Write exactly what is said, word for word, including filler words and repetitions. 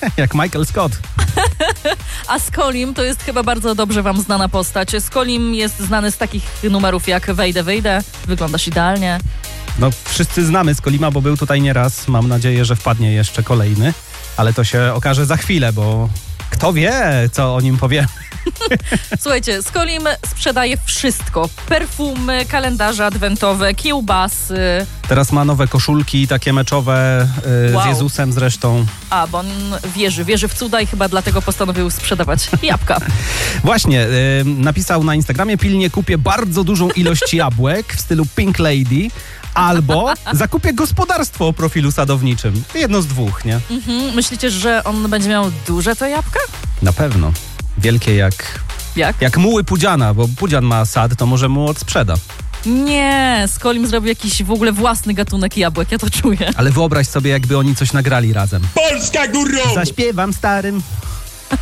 Jak Michael Scott. A Skolim to jest chyba bardzo dobrze wam znana postać. Skolim jest znany z takich numerów jak Wejdę, wyjdę, wyglądasz idealnie. No wszyscy znamy Skolima, bo był tutaj nieraz. Mam nadzieję, że wpadnie jeszcze kolejny, ale to się okaże za chwilę, bo kto wie, co o nim powie. Słuchajcie, Skolim sprzedaje wszystko. Perfumy, kalendarze adwentowe, kiełbasy. Teraz ma nowe koszulki, takie meczowe, yy, Wow. z Jezusem zresztą. A, bo on wierzy, wierzy w cuda i chyba dlatego postanowił sprzedawać jabłka. Właśnie, yy, napisał na Instagramie: pilnie kupię bardzo dużą ilość jabłek w stylu Pink Lady, albo zakupię gospodarstwo o profilu sadowniczym. Jedno z dwóch, nie? Mhm. Myślicie, że on będzie miał duże te jabłka? Na pewno. Wielkie jak, Jak? jak muły Pudziana, bo Pudzian ma sad, to może mu odsprzeda. Nie, Skolim zrobił jakiś w ogóle własny gatunek jabłek, ja to czuję. Ale wyobraź sobie, jakby oni coś nagrali razem. Polska górą! Zaśpiewam starym